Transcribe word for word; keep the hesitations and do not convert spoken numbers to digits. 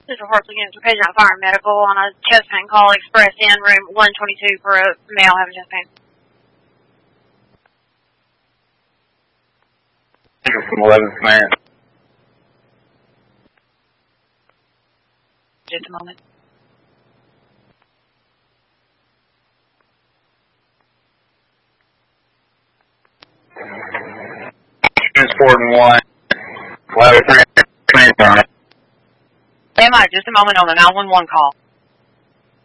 This is Hartley Units for Patient Fire and Medical on a chest pain call. Express in room one twenty-two for a male having chest pain. From eleventh man. Just a moment. Transport and one. Ladder three. Stand by just a moment on the nine one one call.